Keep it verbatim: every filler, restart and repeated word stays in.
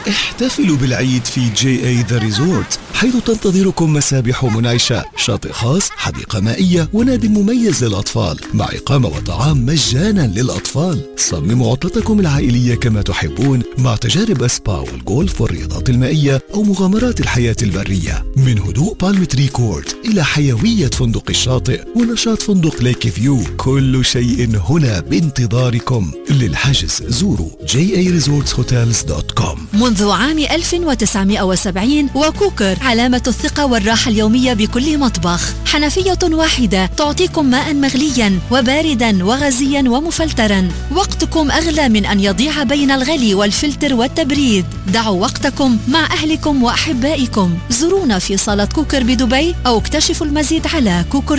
احتفلوا بالعيد في جي اي ذا ريزورت، حيث تنتظركم مسابح منعشة، شاطئ خاص، حديقة مائية، ونادي مميز للأطفال، مع إقامة وطعام مجانا للأطفال. صمموا عطلتكم العائلية كما تحبون، مع تجارب أسبا والجولف والرياضات المائية أو مغامرات الحياة البرية. من هدوء بالم تري كورت إلى حيوية فندق الشاطئ ونشاط فندق ليك فيو، كل شيء هنا بانتظاركم. للحجز زوروا جي اي ريزورتس هوتيلز دوت كوم. منذ عام ألف وتسعمائة وسبعين وكوكر، علامة الثقة والراحة اليومية بكل مطبخ. حنفية واحدة تعطيكم ماء مغليا وباردا وغازيا ومفلترا. وقتكم أغلى من أن يضيع بين الغلي والفلتر والتبريد. دعوا وقتكم مع أهلكم وأحبائكم. زورونا في صالة كوكر بدبي أو اكتشفوا المزيد على كوكر